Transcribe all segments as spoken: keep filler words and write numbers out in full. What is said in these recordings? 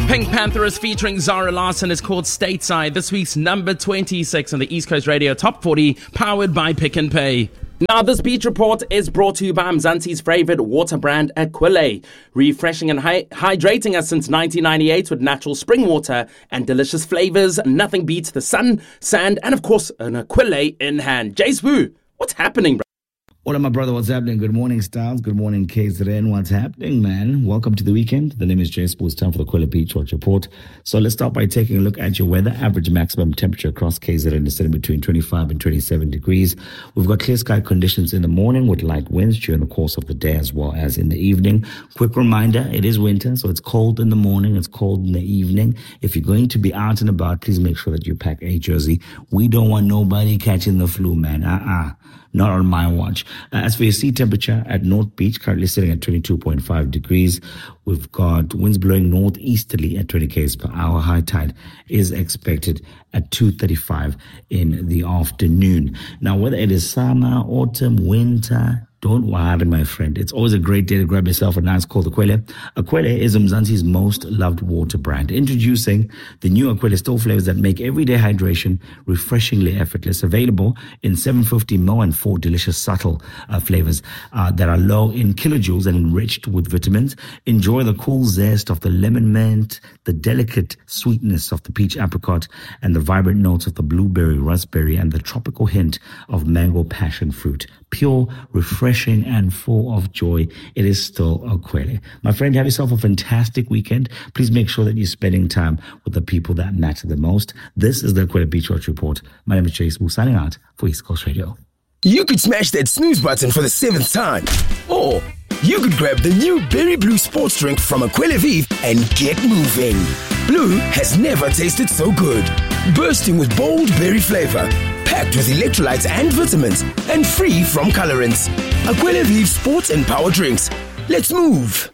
Pink Panther is featuring Zara Larsson. Is called Stateside. This week's number twenty-six on the East Coast Radio Top forty, powered by Pick and Pay. Now, this beach report is brought to you by Mzansi's favorite water brand, Aquile, refreshing and hy- hydrating us since nineteen ninety-eight with natural spring water and delicious flavors. Nothing beats the sun, sand, and of course, an Aquile in hand. Jace Wu, what's happening, bro? Hola, my brother. What's happening? Good morning, Styles. Good morning, K Z N. What's happening, man? Welcome to the weekend. The name is Jay Spoo. It's time for the Aquila Beach Watch Report. So let's start by taking a look at your weather. Average maximum temperature across K Z N is sitting between twenty-five and twenty-seven degrees. We've got clear sky conditions in the morning with light winds during the course of the day as well as in the evening. Quick reminder, it is winter, so it's cold in the morning. It's cold in the evening. If you're going to be out and about, please make sure that you pack a jersey. We don't want nobody catching the flu, man. Uh-uh. Not on my watch. Uh, as for your sea temperature at North Beach, currently sitting at twenty-two point five degrees. We've got winds blowing northeasterly at twenty kilometers per hour. High tide is expected at two thirty-five in the afternoon. Now, whether it is summer, autumn, winter, don't worry, my friend. It's always a great day to grab yourself a nice cold Aquile. Aquile is Mzansi's most loved water brand. Introducing the new Aquile still flavors that make everyday hydration refreshingly effortless. Available in seven fifty milliliters and four delicious subtle uh, flavors uh, that are low in kilojoules and enriched with vitamins. Enjoy the cool zest of the lemon mint, the delicate sweetness of the peach apricot, and the vibrant notes of the blueberry, raspberry, and the tropical hint of mango passion fruit. Pure, refreshing, and full of joy. It is still Aquile. My friend, have yourself a fantastic weekend. Please make sure that you're spending time with the people that matter the most. This is the Aquile Beach Watch Report. My name is Chase Wu, signing out for East Coast Radio. You could smash that snooze button for the seventh time. Or you could grab the new Berry Blue sports drink from Aquile Vive and get moving. Blue has never tasted so good. Bursting with bold berry flavor. Packed with electrolytes and vitamins. And free from colorants. Aquile Vive sports and power drinks. Let's move.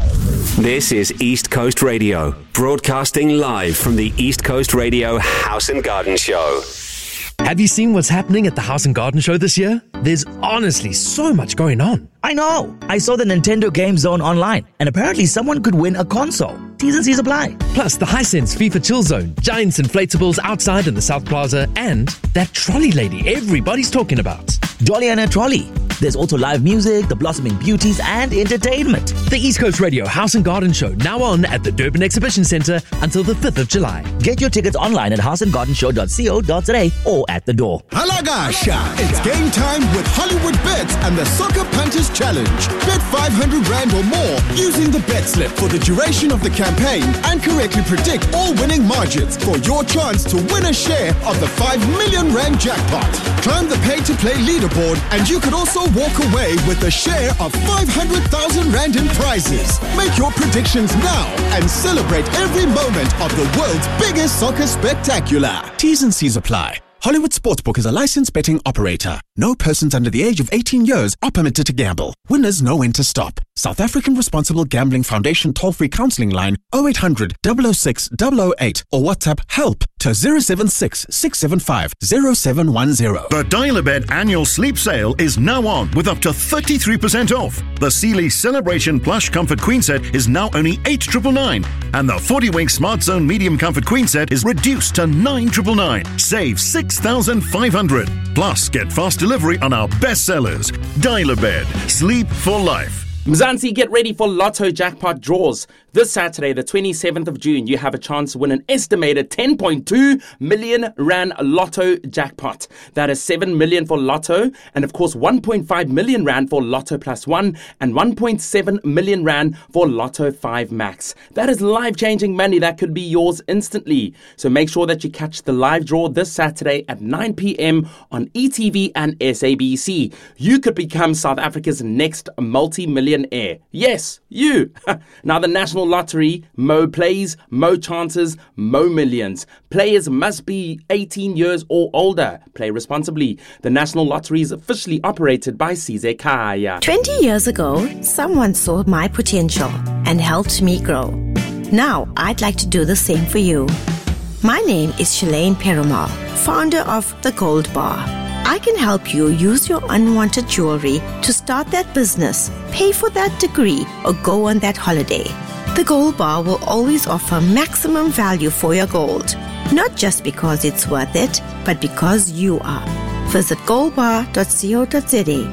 This is East Coast Radio. Broadcasting live from the East Coast Radio House and Garden Show. Have you seen what's happening at the House and Garden Show this year? There's honestly so much going on. I know. I saw the Nintendo Game Zone online, and apparently someone could win a console. T's and C's apply. Plus the Hisense FIFA Chill Zone, giants inflatables outside in the South Plaza, and that trolley lady everybody's talking about. Jolly and a trolley. There's also live music, the blossoming beauties, and entertainment. The East Coast Radio House and Garden Show, now on at the Durban Exhibition Centre until the fifth of July. Get your tickets online at house and garden show dot co dot za or at the door. Halagasha! It's game time with Hollywood Bets and the Soccer Punches Challenge. Bet five hundred rand or more using the bet slip for the duration of the campaign and correctly predict all winning margins for your chance to win a share of the five million rand jackpot. Climb the pay-to-play leaderboard and you could also walk away with a share of five hundred thousand rand in prizes. Make your predictions now and celebrate every moment of the world's biggest soccer spectacular. T's and C's apply. Hollywood Sportsbook is a licensed betting operator. No persons under the age of eighteen years are permitted to gamble. Winners know when to stop. South African Responsible Gambling Foundation toll-free counseling line oh eight hundred, double oh six, double oh eight or WhatsApp HELP to zero seven six, six seven five, zero seven one zero. The Dial-A-Bed annual sleep sale is now on with up to thirty-three percent off. The Sealy Celebration Plush Comfort Queen Set is now only eight thousand nine hundred ninety-nine and the forty wink Smart Zone Medium Comfort Queen Set is reduced to nine thousand nine hundred ninety-nine. Save six thousand five hundred dollars. Plus, get fast delivery on our best sellers. Dial-A-Bed. Sleep for life. Mzansi, get ready for Lotto jackpot draws. This Saturday, the twenty-seventh of June, you have a chance to win an estimated ten point two million rand Lotto jackpot. That is seven million for Lotto and, of course, one point five million rand for Lotto Plus One and one point seven million rand for Lotto five Max. That is life-changing money that could be yours instantly. So make sure that you catch the live draw this Saturday at nine p.m. on E T V and S A B C. You could become South Africa's next multi-million Air. Yes, you. Now, the National Lottery, Mo plays, Mo chances, Mo millions. Players must be eighteen years or older. Play responsibly. The National Lottery is officially operated by Size Kaya. twenty years ago, someone saw my potential and helped me grow. Now, I'd like to do the same for you. My name is Shalane Perumal, founder of The Gold Bar. I can help you use your unwanted jewelry to start that business, pay for that degree, or go on that holiday. The Gold Bar will always offer maximum value for your gold. Not just because it's worth it, but because you are. Visit gold bar dot co dot za